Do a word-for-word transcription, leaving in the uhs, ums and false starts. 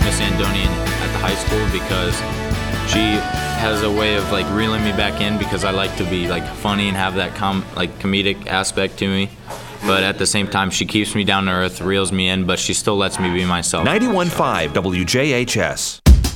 Miss Andonian at the high school because she has a way of like reeling me back in because I like to be like funny and have that com like comedic aspect to me. But at the same time, she keeps me down to earth, reels me in, but she still lets me be myself. ninety-one point five W J H S.